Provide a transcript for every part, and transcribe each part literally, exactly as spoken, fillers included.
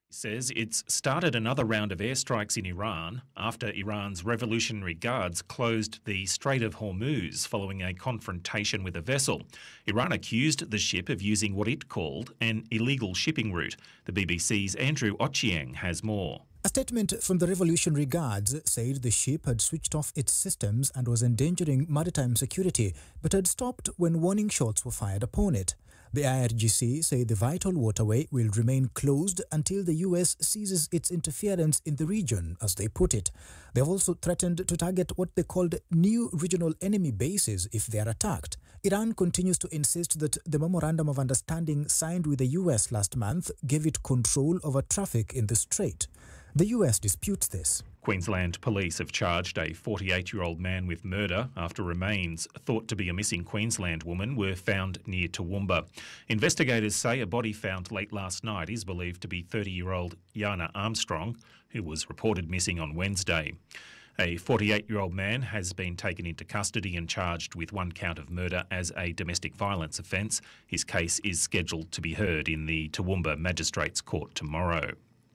Says it's started another round of airstrikes in Iran after Iran's Revolutionary Guards closed the Strait of Hormuz following a confrontation with a vessel. Iran accused the ship of using what it called an illegal shipping route. The B B C's Andrew Ochieng has more. A statement from the Revolutionary Guards said the ship had switched off its systems and was endangering maritime security, but had stopped when warning shots were fired upon it. The I R G C say the vital waterway will remain closed until the U S ceases its interference in the region, as they put it. They have also threatened to target what they called new regional enemy bases if they are attacked. Iran continues to insist that the Memorandum of Understanding signed with the U S last month gave it control over traffic in the strait. The U S disputes this. Queensland police have charged a forty-eight-year-old man with murder after remains thought to be a missing Queensland woman were found near Toowoomba. Investigators say a body found late last night is believed to be thirty-year-old Yana Armstrong, who was reported missing on Wednesday. A forty-eight-year-old man has been taken into custody and charged with one count of murder as a domestic violence offence. His case is scheduled to be heard in the Toowoomba Magistrates Court tomorrow.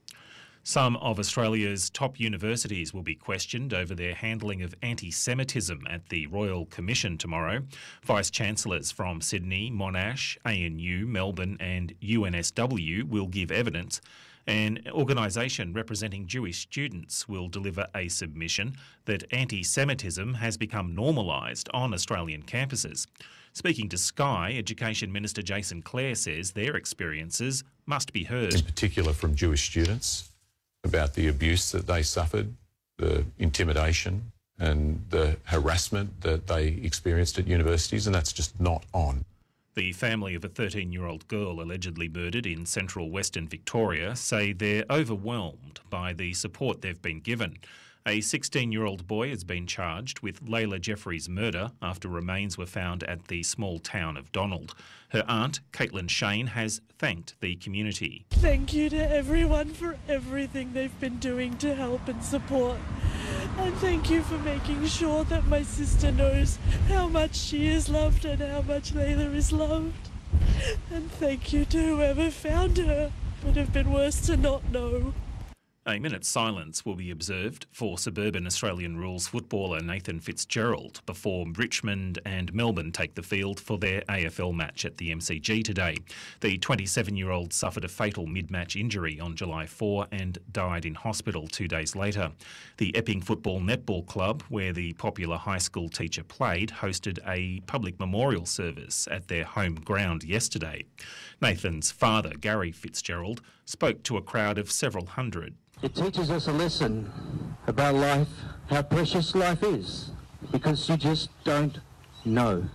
Some of Australia's top universities will be questioned over their handling of anti-Semitism at the Royal Commission tomorrow. Vice-Chancellors from Sydney, Monash, A N U, Melbourne and U N S W will give evidence. An organisation representing Jewish students will deliver a submission that anti-Semitism has become normalised on Australian campuses. Speaking to Sky, Education Minister Jason Clare says their experiences must be heard. In particular from Jewish students, about the abuse that they suffered, the intimidation and the harassment that they experienced at universities, and that's just not on. The family of a thirteen-year-old girl allegedly murdered in central Western Victoria say they're overwhelmed by the support they've been given. A sixteen-year-old boy has been charged with Layla Jeffrey's murder after remains were found at the small town of Donald. Her aunt, Caitlin Shane, has thanked the community. Thank you to everyone for everything they've been doing to help and support. And thank you for making sure that my sister knows how much she is loved and how much Layla is loved. And thank you to whoever found her. It would have been worse to not know. A minute's silence will be observed for suburban Australian rules footballer Nathan Fitzgerald before Richmond and Melbourne take the field for their A F L match at the M C G today. The twenty-seven-year-old suffered a fatal mid-match injury on July fourth and died in hospital two days later. The Epping Football Netball Club, where the popular high school teacher played, hosted a public memorial service at their home ground yesterday. Nathan's father, Gary Fitzgerald, spoke to a crowd of several hundred. It teaches us a lesson about life, how precious life is, because you just don't know.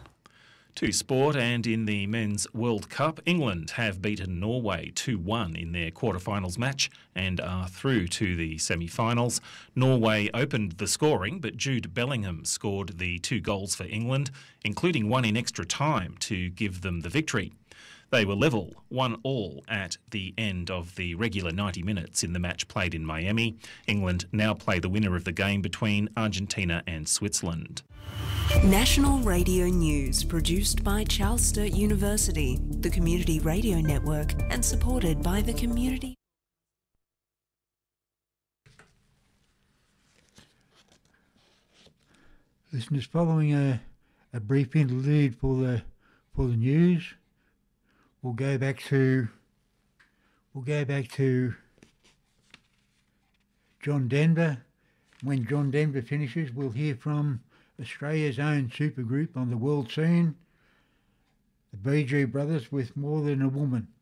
To sport, and in the Men's World Cup, England have beaten Norway two one in their quarterfinals match and are through to the semi-finals. Norway opened the scoring, but Jude Bellingham scored the two goals for England, including one in extra time to give them the victory. They were level, one all at the end of the regular ninety minutes in the match played in Miami. England now play the winner of the game between Argentina and Switzerland. National Radio News, produced by Charles Sturt University, the Community Radio Network, and supported by the community. Listeners, following a, a brief interlude for the for the news, we'll go back to we'll go back to John Denver. When John Denver finishes, we'll hear from Australia's own supergroup on the world scene, the Bijou Brothers with More Than a Woman.